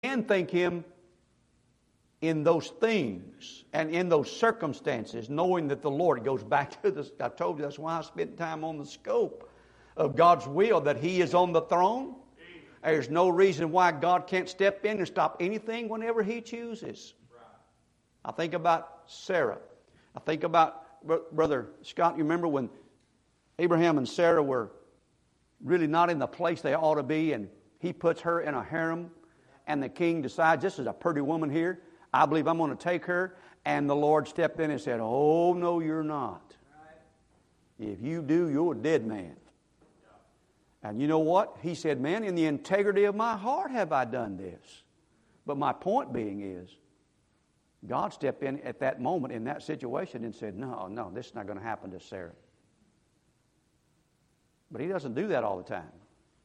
can thank Him in those things and in those circumstances, knowing that the Lord, it goes back to this, I told you that's why I spent time on the scope of God's will, that He is on the throne. There's no reason why God can't step in and stop anything whenever He chooses. I think about Sarah. I think about Brother Scott. You remember when Abraham and Sarah were really not in the place they ought to be, and he puts her in a harem, and the king decides, this is a pretty woman here, I believe I'm going to take her. And the Lord stepped in and said, oh, no, you're not. If you do, you're a dead man. And you know what? He said, man, in the integrity of my heart have I done this. But my point being is, God stepped in at that moment in that situation and said, no, this is not going to happen to Sarah. But He doesn't do that all the time.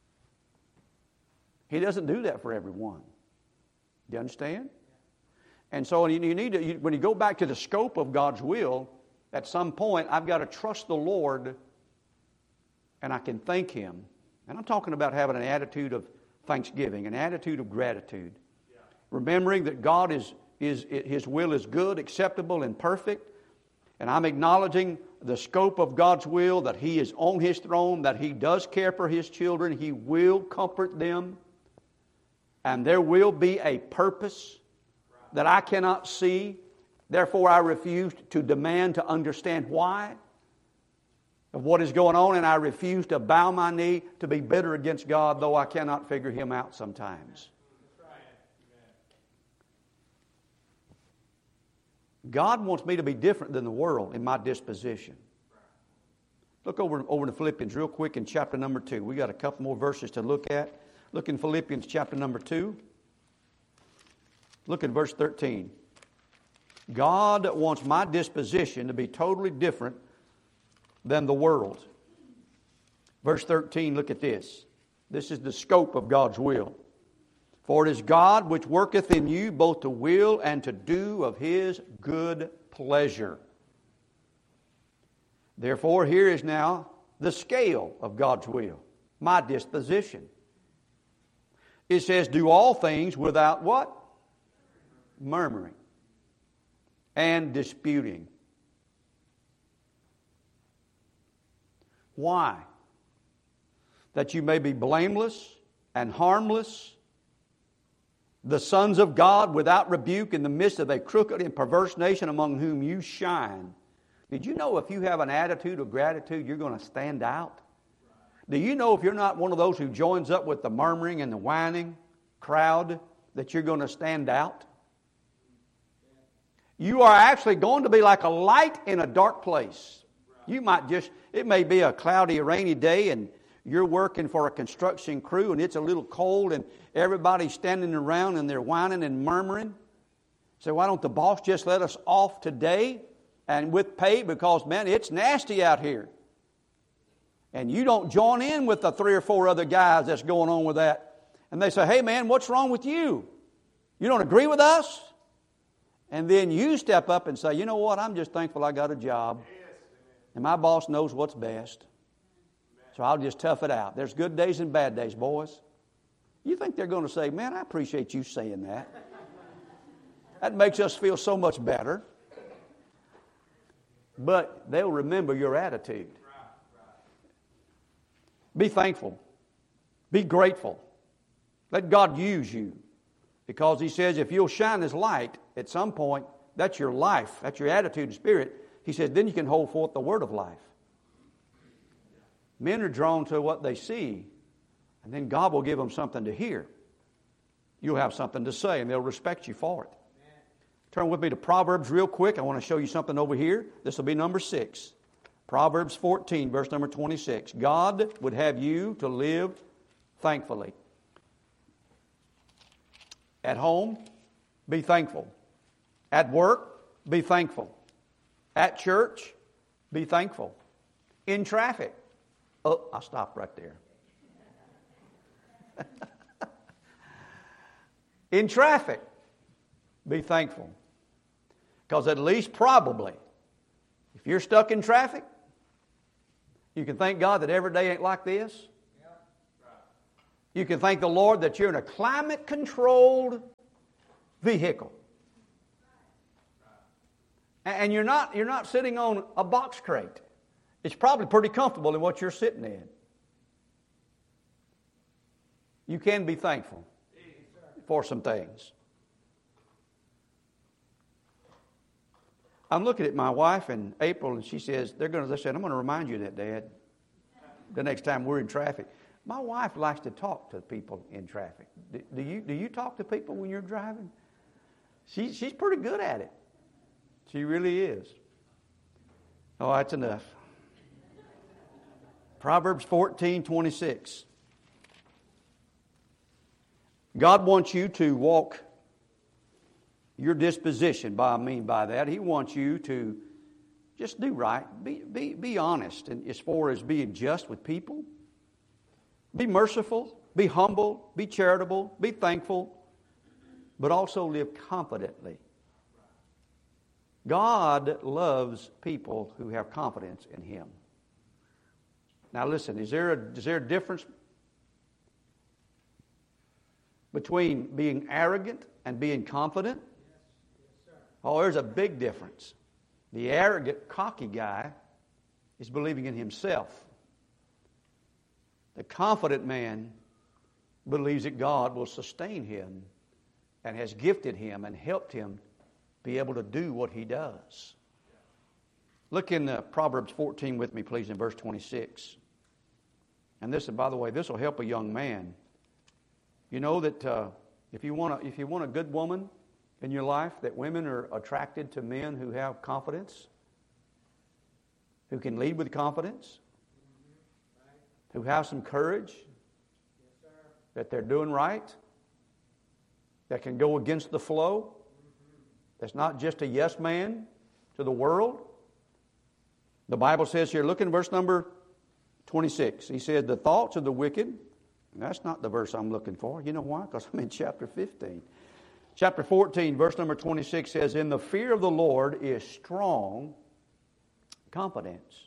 He doesn't do that for everyone. Do you understand? And so you need to, when you go back to the scope of God's will, at some point I've got to trust the Lord and I can thank Him. And I'm talking about having an attitude of thanksgiving, an attitude of gratitude. Yeah. Remembering that God His will is good, acceptable, and perfect. And I'm acknowledging the scope of God's will, that He is on His throne, that He does care for His children. He will comfort them. And there will be a purpose that I cannot see. Therefore, I refuse to demand to understand why of what is going on, and I refuse to bow my knee to be bitter against God, though I cannot figure Him out sometimes. God wants me to be different than the world in my disposition. Look over in Philippians real quick in chapter number 2. We got a couple more verses to look at. Look in Philippians chapter number 2. Look at verse 13. God wants my disposition to be totally different than the world. Verse 13, look at this. This is the scope of God's will. For it is God which worketh in you both to will and to do of His good pleasure. Therefore, here is now the scale of God's will, my disposition. It says, do all things without what? Murmuring and disputing. Why? That you may be blameless and harmless, the sons of God without rebuke in the midst of a crooked and perverse nation among whom you shine. Did you know if you have an attitude of gratitude, you're going to stand out? Do you know if you're not one of those who joins up with the murmuring and the whining crowd, that you're going to stand out? You are actually going to be like a light in a dark place. You might just, it may be a cloudy, rainy day, and you're working for a construction crew, and it's a little cold, and everybody's standing around, and they're whining and murmuring. So why don't the boss just let us off today and with pay, because, man, it's nasty out here. And you don't join in with the 3 or 4 other guys that's going on with that. And they say, hey, man, what's wrong with you? You don't agree with us? And then you step up and say, you know what, I'm just thankful I got a job. And my boss knows what's best. So I'll just tough it out. There's good days and bad days, boys. You think they're going to say, man, I appreciate you saying that. That makes us feel so much better. But they'll remember your attitude. Be thankful. Be grateful. Let God use you. Because He says if you'll shine His light at some point, that's your life. That's your attitude and spirit. He says then you can hold forth the word of life. Men are drawn to what they see, and then God will give them something to hear. You'll have something to say, and they'll respect you for it. Turn with me to Proverbs real quick. I want to show you something over here. This will be number 6. Proverbs 14, verse number 26. God would have you to live thankfully. At home, be thankful. At work, be thankful. At church, be thankful. In traffic. Oh, I'll stop right there. In traffic, be thankful. Because at least probably, if you're stuck in traffic, you can thank God that every day ain't like this. You can thank the Lord that you're in a climate-controlled vehicle. And you're not sitting on a box crate. It's probably pretty comfortable in what you're sitting in. You can be thankful for some things. I'm looking at my wife in April, and she says, they said, I'm going to remind you of that, Dad, the next time we're in traffic. My wife likes to talk to people in traffic. Do you talk to people when you're driving? She's pretty good at it. She really is. Oh, that's enough. Proverbs 14:26. God wants you to walk your disposition. I mean by that, He wants you to just do right. Be honest, and as far as being just with people. Be merciful, be humble, be charitable, be thankful, but also live confidently. God loves people who have confidence in Him. Now listen, is there a difference between being arrogant and being confident? Oh, there's a big difference. The arrogant, cocky guy is believing in himself. The confident man believes that God will sustain him and has gifted him and helped him be able to do what he does. Look in Proverbs 14 with me, please, in verse 26. And this, by the way, this will help a young man. You know that if you want a good woman in your life, that women are attracted to men who have confidence, who can lead with confidence, who have some courage, that they're doing right, that can go against the flow, that's not just a yes man to the world. The Bible says here, look in verse number 26. He said, the thoughts of the wicked, that's not the verse I'm looking for. You know why? Because I'm in chapter 15. Chapter 14, verse number 26 says, in the fear of the Lord is strong confidence.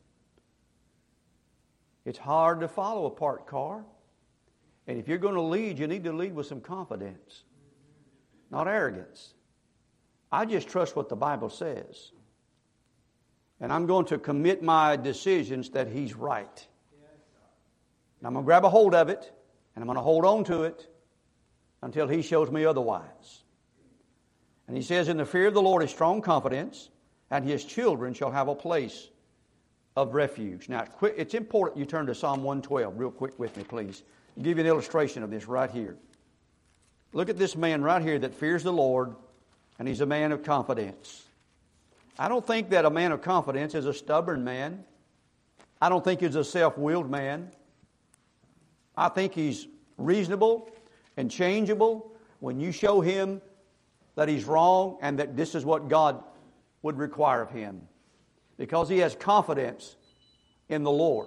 It's hard to follow a parked car. And if you're going to lead, you need to lead with some confidence, not arrogance. I just trust what the Bible says. And I'm going to commit my decisions that He's right. And I'm going to grab a hold of it, and I'm going to hold on to it until He shows me otherwise. And He says, in the fear of the Lord is strong confidence, and His children shall have a place of refuge. Now, it's important you turn to Psalm 112 real quick with me, please. I'll give you an illustration of this right here. Look at this man right here that fears the Lord, and he's a man of confidence. I don't think that a man of confidence is a stubborn man. I don't think he's a self-willed man. I think he's reasonable and changeable when you show him that he's wrong and that this is what God would require of him. Because he has confidence in the Lord.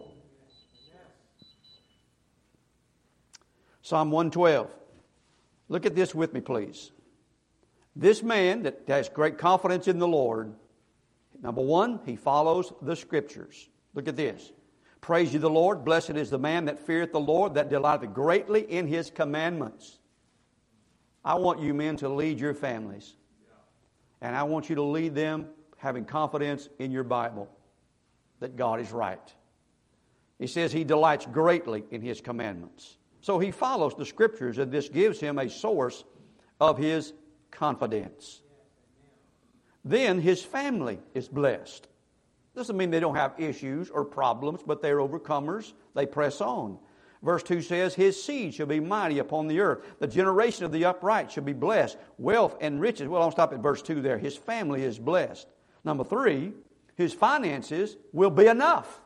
Psalm 112. Look at this with me, please. This man that has great confidence in the Lord, number one, he follows the Scriptures. Look at this. Praise ye the Lord. Blessed is the man that feareth the Lord, that delighteth greatly in His commandments. I want you men to lead your families. And I want you to lead them having confidence in your Bible that God is right. He says he delights greatly in His commandments. So he follows the Scriptures, and this gives him a source of his confidence. Then his family is blessed. Doesn't mean they don't have issues or problems, but they're overcomers. They press on. Verse 2 says, his seed shall be mighty upon the earth. The generation of the upright shall be blessed. Wealth and riches. Well, I'll stop at verse 2 there. His family is blessed. Number 3, his finances will be enough.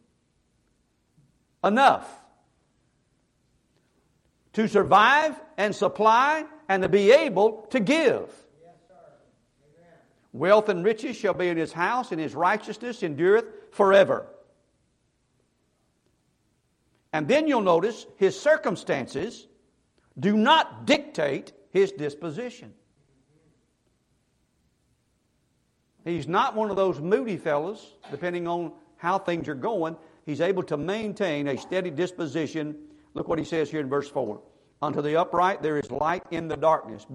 Enough to survive and supply and to be able to give. Wealth and riches shall be in his house, and his righteousness endureth forever. And then you'll notice his circumstances do not dictate his disposition. He's not one of those moody fellows, depending on how things are going. He's able to maintain a steady disposition Look what he says here in verse 4. Unto the upright there is light in the darkness.